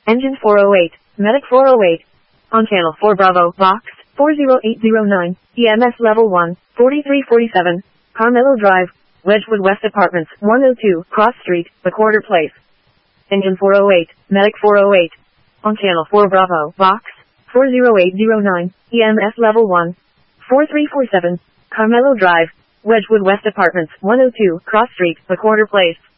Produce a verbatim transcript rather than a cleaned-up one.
Engine four oh eight, Medic four oh eight. On channel four Bravo, box, four zero eight zero nine, E M S level one, forty-three forty-seven, Carmelo Drive, Wedgwood West Apartments, one oh two, Cross Street, McWhorter Place. Engine four oh eight, Medic four oh eight. On channel four Bravo, box, four zero eight zero nine, E M S level one, four three four seven, Carmelo Drive, Wedgwood West Apartments, one oh two, Cross Street, McWhorter Place.